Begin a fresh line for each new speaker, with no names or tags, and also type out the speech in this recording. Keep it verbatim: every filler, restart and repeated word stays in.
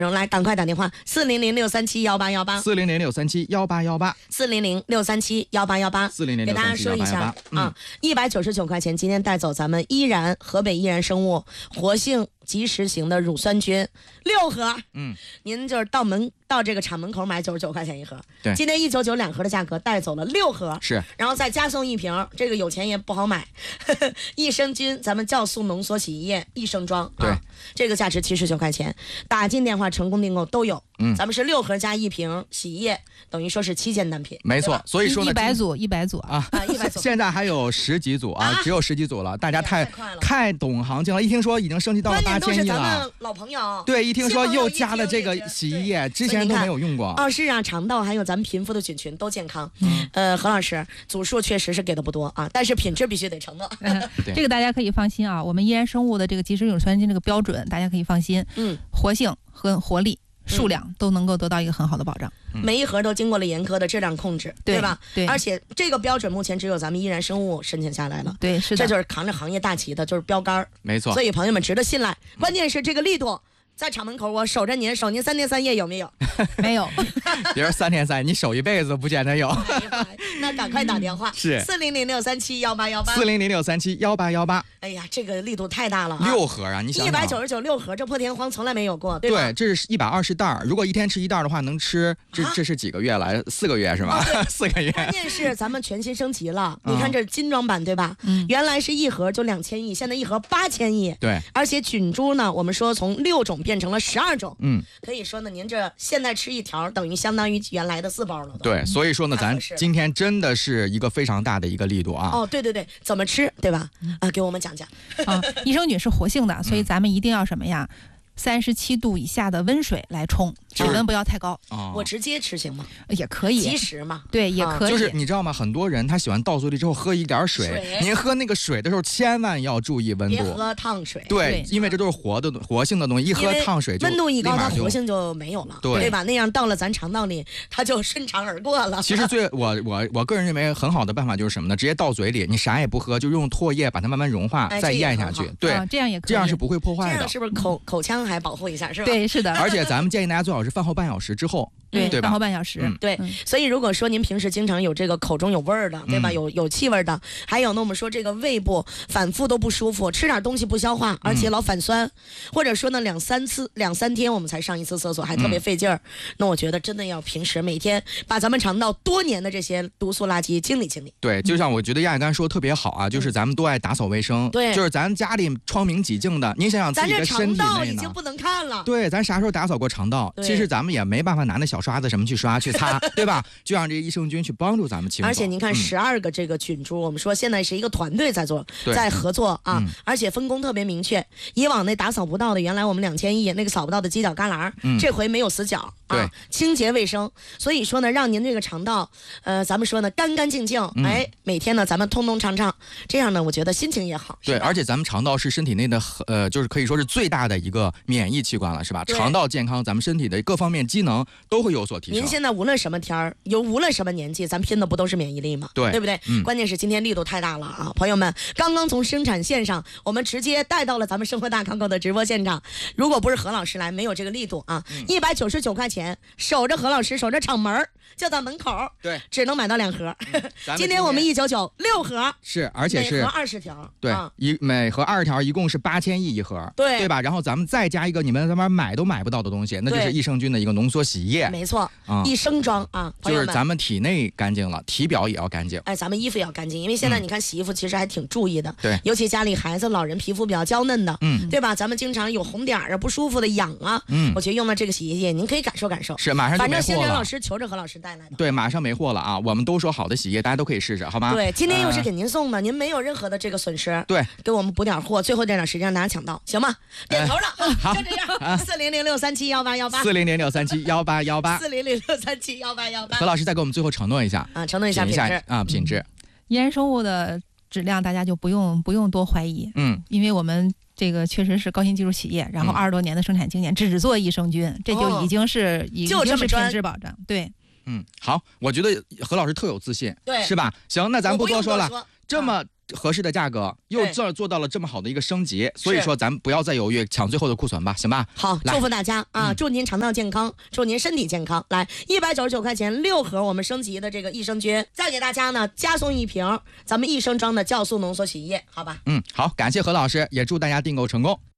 来，赶快打电话，四零零六三七幺八幺八，
四零零六三七幺八幺八，
四零零六三七幺八幺八，
四零零
给大家说一下啊，一百九十九块钱，今天带走咱们依然河北依然生物活性即时型的乳酸菌六盒，
嗯，您
就是到门到这个厂门口买九十九块钱一盒，
对，
今天一九九两盒的价格带走了六盒，
是，
然后再加送一瓶，这个有钱也不好买，呵呵益生菌，咱们酵素浓缩洗衣液益生装，
对、
啊，这个价值七十九块钱，打进电话成功订购都有，嗯，咱们是六盒加一瓶洗衣液，等于说是七件单品，
没错，所以说呢，
一百组一百组
啊，
啊一百组，
现在还有十几组啊，啊只有十几组了，大家太太懂行情了，一听说已经升级到了八千一了，
老朋友，
对，一听说又加了这个洗衣液，之前都没有用过。
哦，是啊，肠道还有咱们贫富的菌群都健康。嗯，呃，何老师，组数确实是给的不多啊，但是品质必须得承诺。
嗯、这个大家可以放心啊，我们依然生物的这个即时乳酸菌这个标准，大家可以放心。嗯，活性和活力。数量都能够得到一个很好的保障，
嗯、每一盒都经过了严苛的质量控制，
对,
对吧？
对，
而且这个标准目前只有咱们依然生物申请下来了，
对，是的，
这就是扛着行业大旗的，就是标杆，
没错。
所以朋友们值得信赖，关键是这个力度。在厂门口，我守着您，守您三天三夜，有没有？
没有。
别说三天三夜，你守一辈子不见得有。
哎、那赶快打电话，
是
四零零六三七幺八幺八，
四零零六三七幺八幺八。
哎呀，这个力度太大了、啊，
六盒啊！你想
一百九十九六盒，这破天荒从来没有过，对吧？
对，这是一百二十袋，如果一天吃一袋的话，能吃这、啊、这是几个月来？四个月是吧？哦、四个月。
关键是咱们全新升级了，嗯、你看这是精装版对吧？嗯，原来是一盒就两千亿，现在一盒八千亿。
对，
而且菌株呢，我们说从六种变成了十二种。
嗯，
可以说呢，您这现在吃一条，等于相当于原来的四包了。
对，所以说呢，咱今天真的是一个非常大的一个力度啊。
哦，对对对，怎么吃，对吧？啊，给我们讲讲。
啊，益生菌是活性的，所以咱们一定要什么呀？三十七度以下的温水来冲，水温不要太高。
哦、
我直接吃行吗？
也可以，
即食嘛。
对，也可以。
就是你知道吗？很多人他喜欢倒嘴里之后喝一点水，
水
您喝那个水的时候千万要注意温度，
别喝烫水。
对，因为这都是活的活性的东西，一喝烫水就
温度一高，它活性就没有了，
对,
对吧？那样到了咱肠道里，它就顺畅而过了。
其实最我我我个人认为很好的办法就是什么呢？直接倒嘴里，你啥也不喝，就用唾液把它慢慢融化，
哎、
再咽下去。对、
啊，这样也可以，
这样是不会破坏的。
这样是不是口口腔还保护一下？是吧？
对，是的。
而且咱们建议大家最好是饭后半小时之后，
对
对吧？
饭后半小时，
嗯、
对、嗯。所以如果说您平时经常有这个口中有味儿的，对吧？嗯、有有气味的，还有呢，我们说这个胃部反复都不舒服，吃点东西不消化，而且老反酸，嗯、或者说呢两三次两三天我们才上一次厕所，还特别费劲儿、嗯。那我觉得真的要平时每天把咱们肠道多年的这些毒素垃圾清理清理。
对，就像我觉得亚亚刚才说的特别好啊，就是咱们都爱打扫卫生，
对，
就是咱家里窗明几净的，您想想自己的身体内呢，
咱这肠道已经不能看了。
对，咱啥时候打扫过肠道？其实咱们也没办法拿那小刷子什么去刷去擦，对吧？就让这个益生菌去帮助咱们清扫。
而且您看，十二个这个菌株、嗯，我们说现在是一个团队在做，在合作啊、嗯，而且分工特别明确。以往那打扫不到的，原来我们两千亿那个扫不到的犄角旮旯、嗯，这回没有死角。啊，清洁卫生，所以说呢，让您这个肠道，呃，咱们说呢，干干净净，嗯、哎，每天呢，咱们通通畅畅，这样呢，我觉得心情也好。
对，而且咱们肠道是身体内的，呃，就是可以说是最大的一个免疫器官了，是吧？肠道健康，咱们身体的各方面机能都会有所提升。
您现在无论什么天儿，有无论什么年纪，咱拼的不都是免疫力吗？
对，
对不对？嗯、关键是今天力度太大了啊，朋友们，刚刚从生产线上，我们直接带到了咱们生活大康狗的直播现场。如果不是何老师来，没有这个力度啊，一百九十九块钱，守着。何老师守着厂门就在门口，
对，
只能买到两盒。
嗯、
今, 今天我们一九九六盒，
是，而且是
每盒二十条，
对，
啊、
一每盒二十条，一共是八千亿一盒，
对，
对吧？然后咱们再加一个你们他妈买都买不到的东西，那就是益生菌的一个浓缩洗衣液，
没错，啊、益生装啊，
就是咱们体内干净了，体表也要干净。
哎，咱们衣服也要干净，因为现在你看洗衣服其实还挺注意的，
对、嗯，
尤其家里孩子、老人皮肤比较娇嫩的，嗯，对吧？咱们经常有红点啊、不舒服的、痒啊，嗯，我觉得用了这个洗衣液，您可以感受感受，
是马上就没货了。
反正星辰老师求着何老师带来的，
对，马上没货了啊！我们都说好的洗衣液，大家都可以试试，好吗？
对，今天又是给您送的，呃、您没有任何的这个损失，
对，
给我们补点货，最后这点时间让大家抢到，行吗？点头了，
呃、好，
就这样，四零零六三七幺八幺八，
四零零六三七幺八幺八，
四零零六三七幺八幺八。
何老师再给我们最后承诺一下
啊，承诺一下品质
啊，品质。
依然生物的质量大家就不用不用多怀疑，嗯，因为我们。这个确实是高新技术企业，然后二十多年的生产经验，只做益生菌，这就已经是已经是品质保障。对，
嗯，好，我觉得何老师特有自信，
对，
是吧？行，那咱不多说了，
说
这么。 合适的价格，又这儿做到了这么好的一个升级，所以说咱们不要再犹豫，抢最后的库存吧，行吧？
好，祝福大家啊！祝您肠道健康，祝您身体健康。来，一百九十九块钱六盒我们升级的这个益生菌，再给大家呢加送一瓶咱们益生装的酵素浓缩洗衣液，好吧？
嗯，好，感谢何老师，也祝大家订购成功。